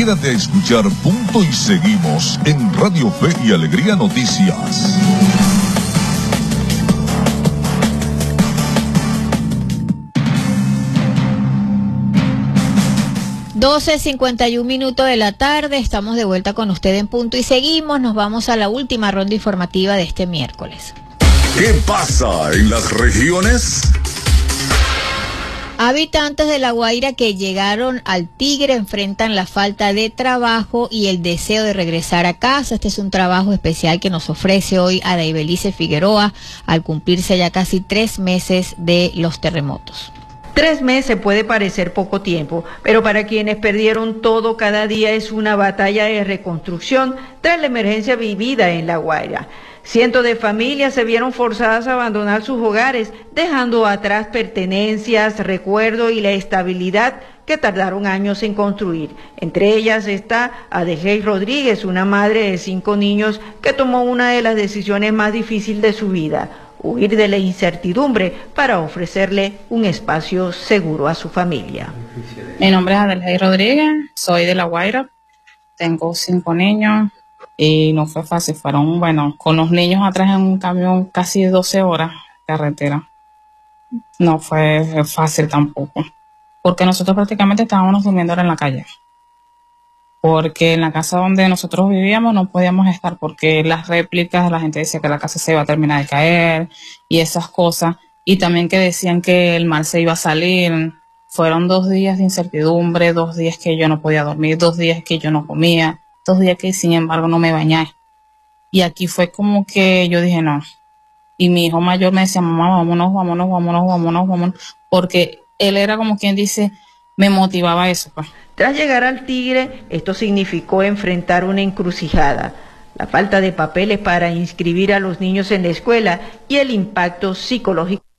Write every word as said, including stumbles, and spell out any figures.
Quédate a escuchar Punto y Seguimos en Radio Fe y Alegría Noticias. doce cincuenta y un minutos de la tarde, estamos de vuelta con usted en Punto y Seguimos. Nos vamos a la última ronda informativa de este miércoles. ¿Qué pasa en las regiones? Habitantes de La Guaira que llegaron al Tigre enfrentan la falta de trabajo y el deseo de regresar a casa. Este es un trabajo especial que nos ofrece hoy Adaibelice Figueroa al cumplirse ya casi tres meses de los terremotos. Tres meses puede parecer poco tiempo, pero para quienes perdieron todo, cada día es una batalla de reconstrucción tras la emergencia vivida en La Guaira. Cientos de familias se vieron forzadas a abandonar sus hogares, dejando atrás pertenencias, recuerdos y la estabilidad que tardaron años en construir. Entre ellas está Adejey Rodríguez, una madre de cinco niños que tomó una de las decisiones más difíciles de su vida: huir de la incertidumbre para ofrecerle un espacio seguro a su familia. Mi nombre es Adejey Rodríguez, soy de La Guaira, tengo cinco niños y no fue fácil. Fueron, bueno, con los niños atrás en un camión casi doce horas carretera. No fue fácil tampoco, porque nosotros prácticamente estábamos durmiendo en la calle. Porque en la casa donde nosotros vivíamos no podíamos estar, porque las réplicas, la gente decía que la casa se iba a terminar de caer y esas cosas, y también que decían que el mar se iba a salir. Fueron dos días de incertidumbre, dos días que yo no podía dormir, dos días que yo no comía, dos días que sin embargo no me bañé. Y aquí fue como que yo dije no. Y mi hijo mayor me decía, mamá, vámonos, vámonos, vámonos, vámonos, vámonos, porque él era como quien dice, me motivaba eso, pues. Tras llegar al Tigre, esto significó enfrentar una encrucijada: la falta de papeles para inscribir a los niños en la escuela y el impacto psicológico